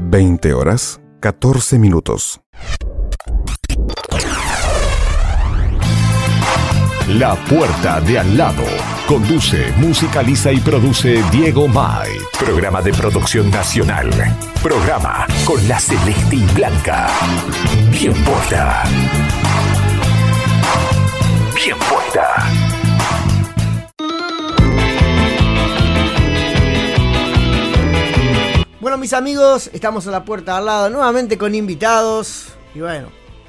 20 horas, 14 minutos. La Puerta de Al Lado. Conduce, musicaliza y produce Diego May. Programa de producción nacional. Programa con la celeste y blanca. Bien puesta. Bien puesta. Bueno, mis amigos, estamos a la puerta de al lado nuevamente con invitados. Y bueno,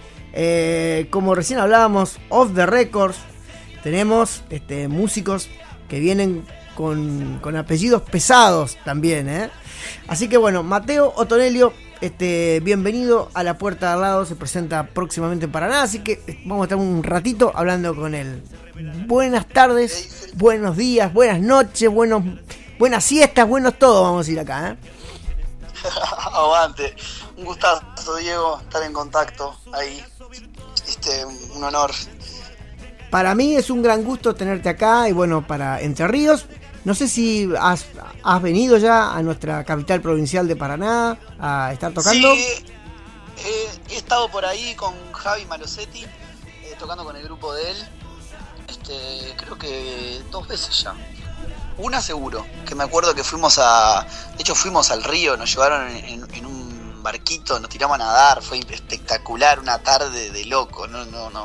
como recién hablábamos, off the records, tenemos músicos que vienen con apellidos pesados también, ¿eh? Así que bueno, Mateo Otonelio, bienvenido a la puerta de al lado, se presenta próximamente en Paraná, así que vamos a estar un ratito hablando con él. Buenas tardes, buenos días, buenas noches, buenas siestas, buenos todo, vamos a ir acá, ¿eh? Aguante, un gustazo, Diego, estar en contacto ahí, un honor. Para mí es un gran gusto tenerte acá y bueno, para Entre Ríos. No sé si has venido ya a nuestra capital provincial de Paraná a estar tocando. Sí, he estado por ahí con Javi Malosetti, tocando con el grupo de él, creo que 2 veces ya. Una seguro, que me acuerdo que fuimos al río, nos llevaron en un barquito, nos tiramos a nadar, fue espectacular, una tarde de loco, no.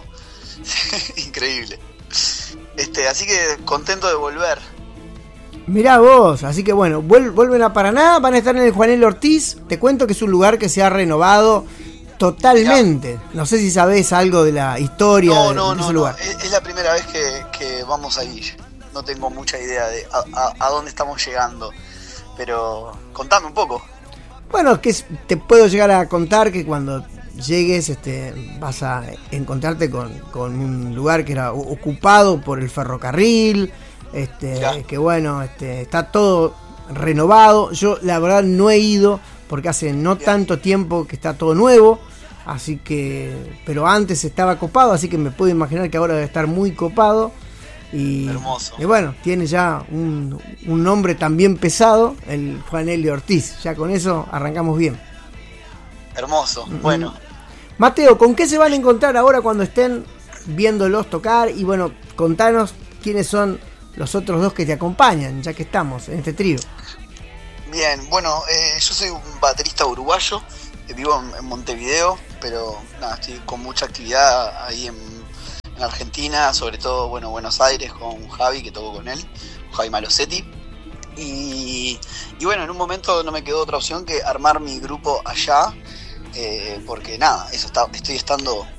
Increíble. Así que contento de volver. Mirá vos, así que bueno, vuelven a Paraná, van a estar en el Juan L. Ortiz. Te cuento que es un lugar que se ha renovado totalmente. Mirá. No sé si sabés algo de la historia de ese lugar. Es la primera vez que vamos a ir. No tengo mucha idea de a dónde estamos llegando. Pero contame un poco. Bueno, que te puedo llegar a contar que cuando llegues vas a encontrarte con un lugar que era ocupado por el ferrocarril, que bueno, está todo renovado. Yo la verdad no he ido porque hace no tanto tiempo que está todo nuevo, así que, pero antes estaba copado, así que me puedo imaginar que ahora debe estar muy copado. Hermoso. Y bueno, tiene ya un nombre también pesado, el Juan L. Ortiz. Ya con eso arrancamos bien. Hermoso, bueno. Mateo, ¿con qué se van a encontrar ahora cuando estén viéndolos tocar? Y bueno, contanos quiénes son los otros 2 que te acompañan, ya que estamos en este trío. Bien, bueno, yo soy un baterista uruguayo, vivo en Montevideo, pero nada, estoy con mucha actividad ahí en Argentina, sobre todo, bueno, Buenos Aires con Javi, que toco con él, Javi Malosetti. Y bueno, en un momento no me quedó otra opción que armar mi grupo allá, porque nada, estoy estando